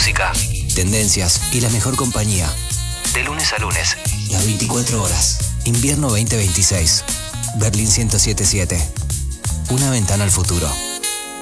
música, tendencias y la mejor compañía. De lunes a lunes, las 24 horas. Invierno 2026. Berlín 1077. Una ventana al futuro.